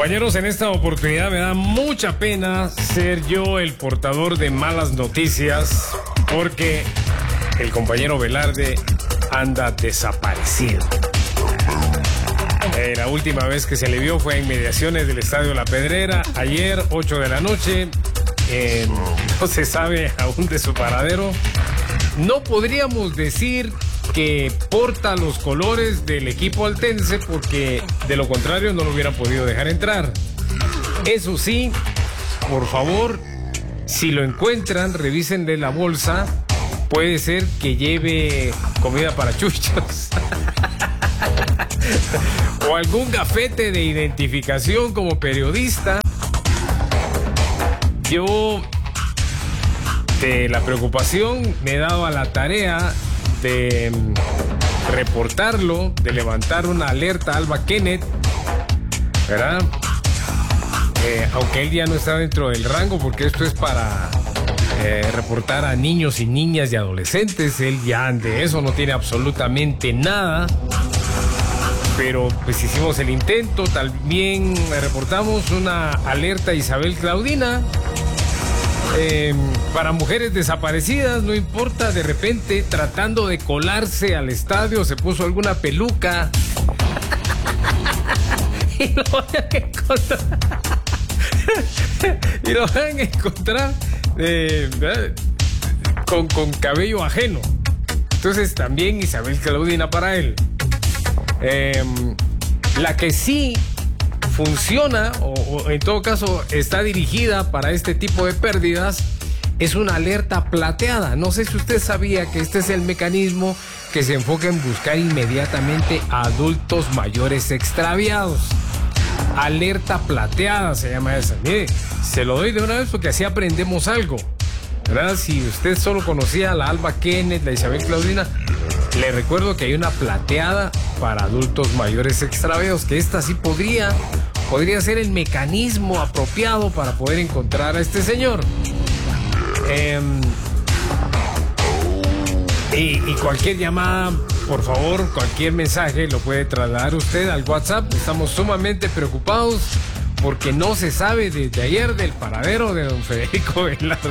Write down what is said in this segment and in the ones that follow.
Compañeros, en esta oportunidad me da mucha pena ser yo el portador de malas noticias porque el compañero Velarde anda desaparecido. La última vez que se le vio fue a inmediaciones del Estadio La Pedrera, ayer, 8 de la noche. No se sabe aún de su paradero. No podríamos decir que porta los colores del equipo altense porque de lo contrario no lo hubieran podido dejar entrar. Eso sí, por favor, si lo encuentran, revísenle la bolsa. Puede ser que lleve comida para chuchos o algún gafete de identificación como periodista. Yo, de la preocupación, me he dado a la tarea de reportarlo, de levantar una alerta a Alba Kenneth, ¿verdad? Aunque él ya no está dentro del rango, porque esto es para reportar a niños y niñas y adolescentes. Él ya de eso no tiene absolutamente nada. Pero pues hicimos el intento. También reportamos una alerta a Isabel Claudina. Para mujeres desaparecidas, no importa, de repente tratando de colarse al estadio se puso alguna peluca y lo van a encontrar con cabello ajeno. Entonces también Isabel Claudina para él. La que sí funciona, o en todo caso está dirigida para este tipo de pérdidas, es una alerta plateada. No sé si usted sabía que este es el mecanismo que se enfoca en buscar inmediatamente a adultos mayores extraviados. Alerta plateada se llama esa. Mire, se lo doy de una vez porque así aprendemos algo, ¿verdad? Si usted solo conocía a la Alba Kenneth, la Isabel Claudina, le recuerdo que hay una plateada para adultos mayores extraviados, que esta sí podría ser el mecanismo apropiado para poder encontrar a este señor. Y cualquier llamada, por favor, cualquier mensaje lo puede trasladar usted al WhatsApp. Estamos sumamente preocupados porque no se sabe desde ayer del paradero de don Federico Velarde.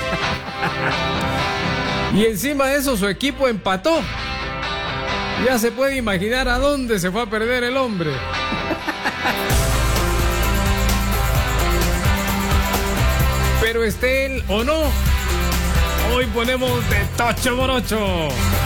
Y encima de eso su equipo empató. Ya se puede imaginar a dónde se fue a perder el hombre. Pero esté él o no, hoy ponemos de tocho morocho.